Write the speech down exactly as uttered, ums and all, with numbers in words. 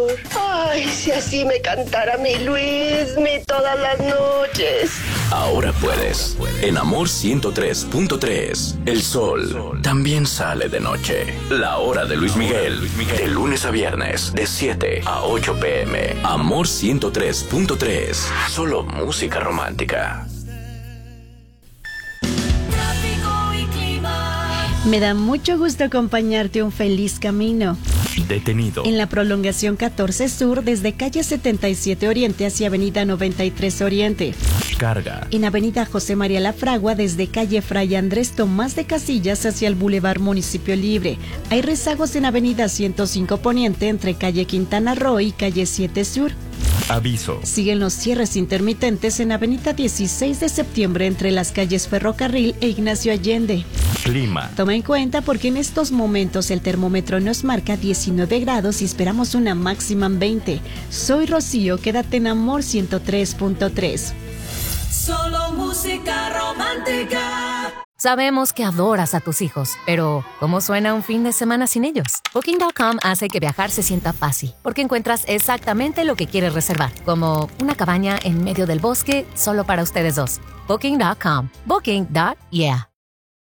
Ay, si así me cantara mi Luismi todas las noches. Ahora puedes. En Amor ciento tres punto tres. El sol también sale de noche. La hora de Luis Miguel. De lunes a viernes, de siete a ocho pm. Amor ciento tres punto tres. Solo música romántica. Me da mucho gusto acompañarte un feliz camino. Detenido. En la prolongación catorce Sur, desde calle setenta y siete Oriente hacia avenida noventa y tres Oriente. Carga. En avenida José María La Fragua, desde calle Fray Andrés Tomás de Casillas hacia el Boulevard Municipio Libre. Hay rezagos en avenida ciento cinco Poniente entre calle Quintana Roo y calle siete Sur. Aviso. Siguen los cierres intermitentes en avenida dieciséis de septiembre entre las calles Ferrocarril e Ignacio Allende. Clima. Toma en cuenta porque en estos momentos el termómetro nos marca diecinueve grados y esperamos una máxima en veinte. Soy Rocío, quédate en Amor ciento tres punto tres. Solo música romántica. Sabemos que adoras a tus hijos, pero ¿cómo suena un fin de semana sin ellos? Booking punto com hace que viajar se sienta fácil, porque encuentras exactamente lo que quieres reservar, como una cabaña en medio del bosque solo para ustedes dos. Booking punto com. Booking. Yeah.